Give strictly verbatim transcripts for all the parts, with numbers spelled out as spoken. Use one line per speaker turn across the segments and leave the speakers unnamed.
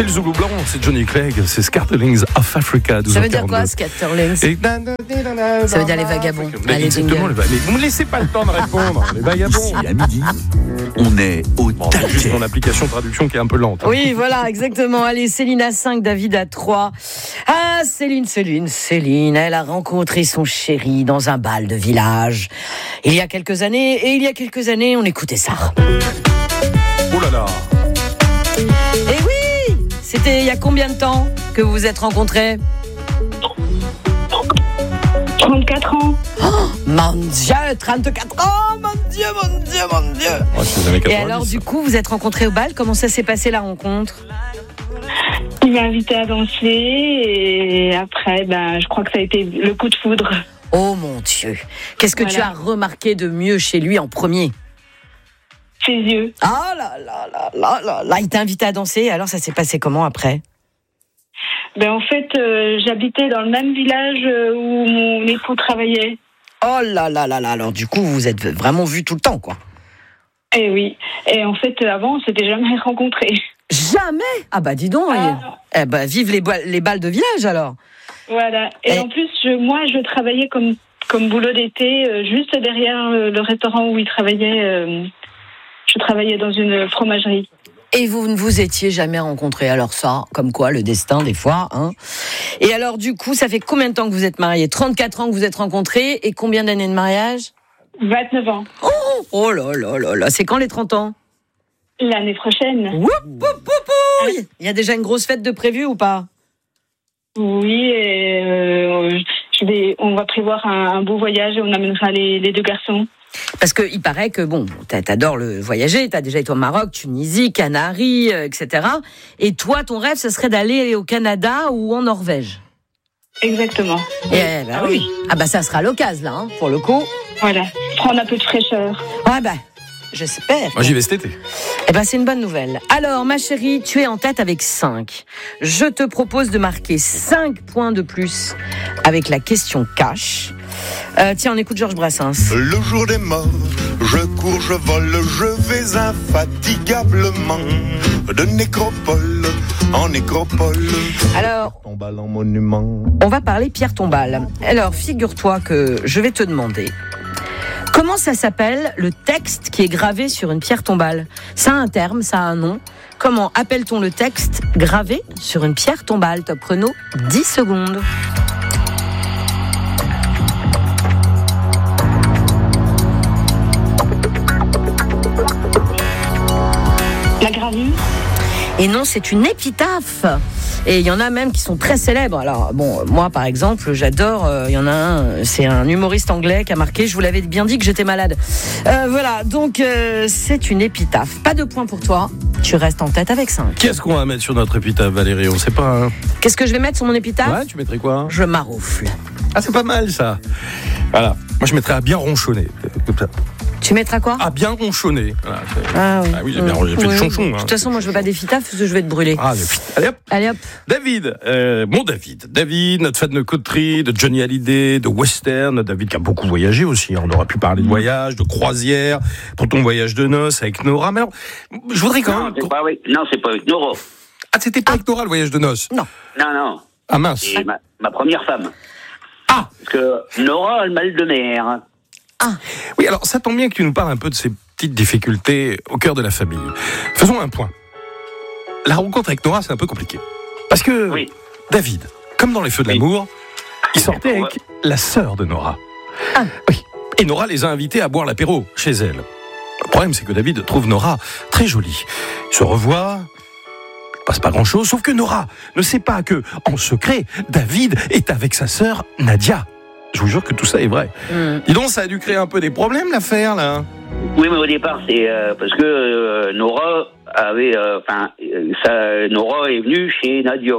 C'est le Zoulou blanc, c'est Johnny Clegg, c'est Scatterlings of Africa.
Ça veut dire quoi, Scatterlings? Et... Ça veut dire les vagabonds.
Allez, exactement, les va... Mais vous me laissez pas le temps de répondre, les vagabonds.
Ici, à midi, on est au bon,
c'est juste mon application traduction qui est un peu lente. Hein.
Oui, voilà, exactement. Allez, Céline à cinq, David à trois. Ah, Céline, Céline, Céline, elle a rencontré son chéri dans un bal de village. Il y a quelques années, et il y a quelques années, on écoutait ça.
Oh là là.
Et oui, c'était il y a combien de temps que vous vous êtes rencontrés?
trente-quatre ans.
Oh, mon Dieu, trente-quatre ans, mon Dieu, mon Dieu, mon Dieu.
Ouais, c'est les années quatre-vingt-dix,
et alors,
ça.
du coup, vous êtes rencontrés au bal. Comment ça s'est passé, la rencontre?
Il m'a invité à danser et après, ben, je crois que ça a été le coup de foudre.
Oh mon Dieu. Qu'est-ce que
voilà.
tu as remarqué de mieux chez lui en premier?
Ses yeux.
Ah là là là là là là. Il t'a invité à danser. Alors, ça s'est passé comment après?
Ben, en fait, euh, j'habitais dans le même village euh, où mon époux travaillait.
Oh là là là là. Alors, du coup, vous vous êtes vraiment vus tout le temps, quoi.
Eh oui. Et en fait, avant, on s'était jamais rencontrés.
Jamais? Ah bah dis donc.
Ah.
Eh bah, vive les, ba- les balles de village, alors.
Voilà. Et,
Et...
en plus, je, moi, je travaillais comme, comme boulot d'été, euh, juste derrière euh, le restaurant où il travaillait. Euh, je travaillais dans une fromagerie.
Et vous ne vous étiez jamais rencontrés. Alors ça, comme quoi, le destin, des fois. Hein. Et alors, du coup, ça fait combien de temps que vous êtes mariés? trente-quatre ans que vous êtes rencontrés. Et combien d'années de mariage?
vingt-neuf ans.
Oh, oh là là là là. C'est quand les trente ans?
L'année prochaine.
Woup, woup, woup, woup. Il y a déjà une grosse fête de prévue ou pas?
Oui, et euh, je vais, on va prévoir un, un beau voyage et on amènera les, les deux garçons.
Parce qu'il paraît que, bon, t'adores le voyager, t'as déjà été au Maroc, Tunisie, Canaries, euh, et cetera. Et toi, ton rêve, ce serait d'aller au Canada ou en Norvège.
Exactement.
Et, bah,
ah,
oui.
oui.
Ah bah ça sera l'occasion, là, hein, pour le coup.
Voilà, prendre un peu de fraîcheur.
Ouais, bah, j'espère.
Moi, j'y vais cet été.
Eh ben, c'est une bonne nouvelle. Alors, ma chérie, tu es en tête avec cinq. Je te propose de marquer cinq points de plus avec la question cash. Euh, tiens, on écoute Georges Brassens.
Le jour des morts, je cours, je vole, je vais infatigablement de nécropole en nécropole.
Alors,
Tombale en monument.
on va parler pierre tombale. Alors, figure-toi que je vais te demander comment ça s'appelle le texte qui est gravé sur une pierre tombale. Ça a un terme, ça a un nom. Comment appelle-t-on le texte gravé sur une pierre tombale? Top chrono, dix secondes.
La gravure.
Et non, c'est une épitaphe. Et il y en a même qui sont très célèbres. Alors, bon, moi, par exemple, j'adore, il euh, y en a un, c'est un humoriste anglais qui a marqué « Je vous l'avais bien dit que j'étais malade euh, ». Voilà, donc euh, c'est une épitaphe. Pas de points pour toi, tu restes en tête avec cinq.
Qu'est-ce qu'on va mettre sur notre épitaphe, Valérie? On sait pas. Hein.
Qu'est-ce que je vais mettre sur mon épitaphe?
Ouais, tu mettrais quoi?
Je maroufle.
Ah, c'est pas mal, ça. Voilà. Moi, je mettrais à bien ronchonner.
Tu mettras quoi?
À bien ronchonner. Voilà,
ah oui,
ah, oui j'ai bien j'ai fait
oui.
le chonchon.
De toute façon, moi, je veux pas d'épitaphe parce que je vais te brûler.
Ah, allez hop.
Allez hop.
David, euh, mon David. David, notre fan de coterie, de Johnny Hallyday, de western. David qui a beaucoup voyagé aussi. On aurait pu parler de voyage, de croisière, pour ton voyage de noces avec Nora. Mais alors, je voudrais quand
non,
même.
C'est pas avec... Non, c'est pas avec Nora.
Ah, c'était pas avec Nora le voyage de noces?
Non.
Non, non.
Ah mince.
C'est ma, ma première femme.
Ah.
Parce que Nora a le mal de mer.
Ah.
Oui, alors ça tombe bien que tu nous parles un peu de ces petites difficultés au cœur de la famille. Faisons un point. La rencontre avec Nora, c'est un peu compliqué. Parce que
oui.
David, comme dans Les Feux de
oui.
l'amour, il sortait avec la sœur de Nora.
Ah.
Oui. Et Nora les a invités à boire l'apéro chez elle. Le problème, c'est que David trouve Nora très jolie. Ils se revoient, il ne passe pas grand-chose, sauf que Nora ne sait pas que, en secret, David est avec sa sœur Nadia. Je vous jure que tout ça est vrai.
Mm.
Dis donc, ça a dû créer un peu des problèmes, l'affaire, là.
Oui, mais au départ, c'est euh, parce que euh, Nora avait... Enfin, euh, Nora est venue chez Nadia.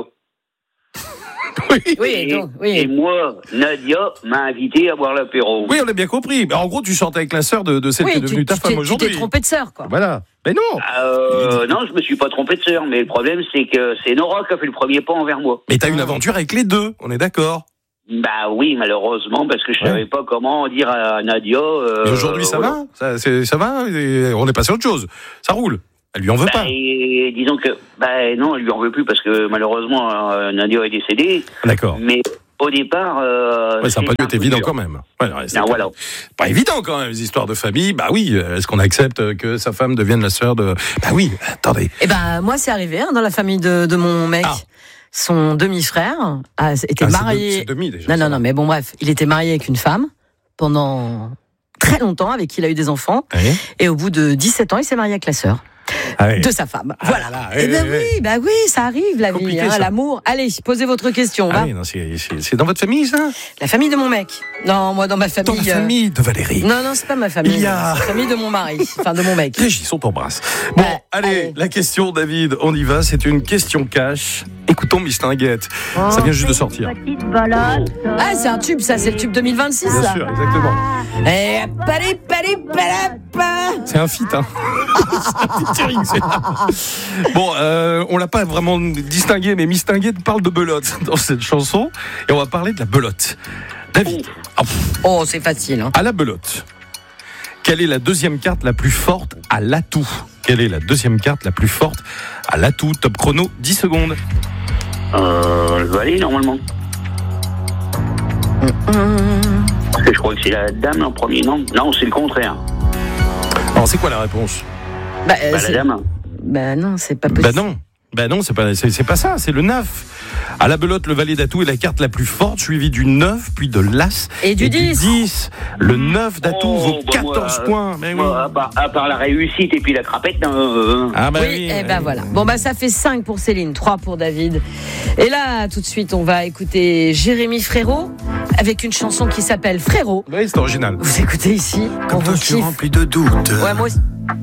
Oui.
Oui,
Et,
donc, oui.
et moi, Nadia m'a invité à boire l'apéro.
Oui, on a bien compris. Mais en gros, tu sortais avec la sœur de, de celle
Oui,
qui est devenue
tu,
ta
tu
femme
t'es,
aujourd'hui.
tu t'es trompé de sœur, quoi.
Voilà. Mais non.
Euh, non, je me suis pas trompé de sœur, mais le problème, c'est que c'est Nora qui a fait le premier pas envers moi.
Mais t'as une aventure avec les deux, on est d'accord.
Bah oui, malheureusement, parce que je
Ouais.
savais pas comment dire à Nadia. Euh,
Et aujourd'hui, ça
voilà.
va ça, c'est, ça va et on est passé à autre chose. Ça roule. Elle lui en veut
Bah,
pas.
et disons que, bah non, elle lui en veut plus parce que malheureusement, euh, Nadia est décédée.
D'accord.
Mais au départ, euh,
Ouais, ça n'a
c'est
pas dû
un
être
coup
évident
dur.
quand même. Ouais, ouais, c'est
Non,
pas,
voilà.
pas évident quand même, les histoires de famille. Bah oui, est-ce qu'on accepte que sa femme devienne la sœur de... Bah oui, attendez.
Eh ben, moi, c'est arrivé hein, dans la famille de, de mon mec.
Ah.
Son demi-frère a, était
Ah, c'est
marié.
de- c'est demi, déjà,
non,
ça
non,
va.
non, mais bon, bref, il était marié avec une femme pendant très longtemps, avec qui il a eu des enfants.
Oui.
Et au bout de dix-sept ans, il s'est marié avec la sœur
Ah oui.
de sa femme.
Ah
voilà.
là là,
Eh
oui,
ben
oui,
oui, bah oui, ça arrive, la
Compliqué,
vie, hein,
ça.
l'amour. Allez, posez votre question.
Ah
va.
oui, non, c'est, c'est, c'est dans votre famille, ça?
La famille de mon mec. Non, moi, dans ma famille.
Dans la
euh,
famille de Valérie.
Non, non, c'est pas ma famille.
Il y a-
C'est la famille de mon mari. Enfin, de mon mec.
Régis, on t'embrasse. Bon,
Ouais,
allez,
allez.
la question, David, on y va. C'est une question cash. Écoutons Mistinguette. Ça vient juste de sortir.
Ah, c'est un tube, ça, c'est le tube deux mille vingt-six,
Bien
ça.
sûr, exactement.
Eh, pali, pali, palapa.
C'est un feat, hein. C'est un featuring, c'est- Bon, euh, on l'a pas vraiment distingué, mais Mistinguette parle de belote dans cette chanson. Et on va parler de la belote. David, ah, pff,
Oh, c'est facile. Hein.
à la belote, quelle est la deuxième carte la plus forte à l'atout? Quelle est la deuxième carte la plus forte à l'atout? Top chrono, dix secondes.
Euh, le valet, normalement. Parce que je crois que c'est la dame en premier, non? Non, c'est le contraire.
Alors, c'est quoi la réponse?
Bah, euh,
Bah,
c'est-
la dame.
bah non, c'est pas possible.
Bah non, bah non, c'est pas, c'est, c'est pas ça, c'est le neuf. À la belote, le valet d'atout est la carte la plus forte, suivie du neuf, puis de l'as
Et du dix.
dix. Le neuf d'atout
Oh,
vaut
bah,
quatorze
moi,
points. Mais oui.
Moi, à, part, à part la réussite et puis la crapette, euh,
Ah bah
Oui,
oui.
et ben
oui.
voilà. Bon, bah ça fait cinq pour Céline, trois pour David. Et là, tout de suite, on va écouter Jérémy Frérot avec une chanson qui s'appelle Frérot.
Oui, c'est original.
Vous écoutez ici, on
Quand
vous
je suis
kiffe.
rempli de doutes.
Ouais, moi aussi.